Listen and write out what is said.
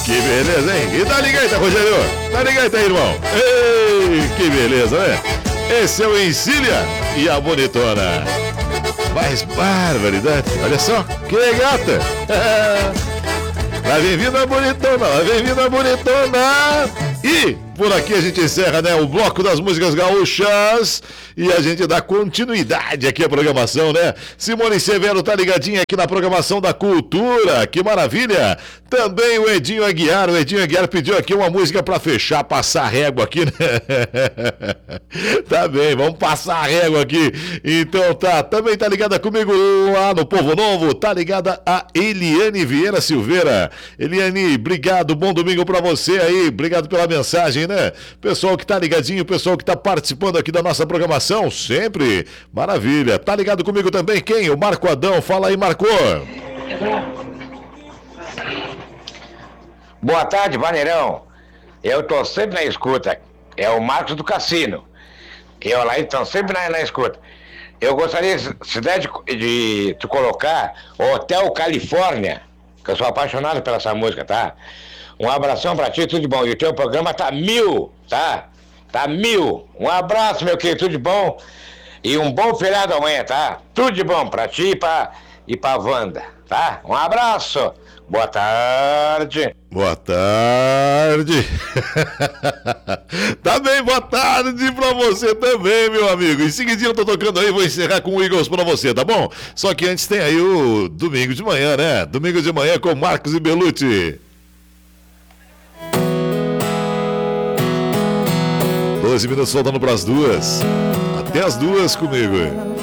Que beleza, hein? E tá ligado, Rogério? Tá ligado aí, irmão? Ei, que beleza, né? Esse é o Encilha e a Bonitona. Mas barbaridade, olha só, que gata! Vai bem-vindo a Bonitona, vai bem-vindo a Bonitona! E por aqui a gente encerra, né, o bloco das músicas gaúchas e a gente dá continuidade aqui à programação, né? Simone Severo tá ligadinha aqui na programação da Cultura, que maravilha! Também o Edinho Aguiar pediu aqui uma música pra fechar, passar a régua aqui, né? Tá bem, vamos passar a régua aqui. Então tá, também tá ligada comigo lá no Povo Novo, tá ligada a Eliane Vieira Silveira. Eliane, obrigado, bom domingo pra você aí, obrigado pela mensagem, né? Pessoal que tá ligadinho, pessoal que tá participando aqui da nossa programação, sempre, maravilha. Tá ligado comigo também quem? O Marco Adão, fala aí, Marco. Boa tarde, Vaneirão. Eu tô sempre na escuta. É o Marcos do Cassino. Eu lá então sempre na escuta. Eu gostaria, se der de tu colocar Hotel Califórnia, que eu sou apaixonado pela essa música, tá? Um abração pra ti, tudo de bom. E o teu programa tá 1000, tá? Tá 1000. Um abraço, meu querido, tudo de bom. E um bom feriado amanhã, tá? Tudo de bom pra ti e pra Wanda, tá? Um abraço. Boa tarde. Boa tarde. Tá bem, boa tarde pra você também, meu amigo. Em seguidinho eu tô tocando aí, vou encerrar com o Eagles pra você, tá bom? Só que antes tem aí o domingo de manhã, né? Domingo de manhã com Marcos e Belucci. 12 minutos faltando pras 2. Até as 2 comigo.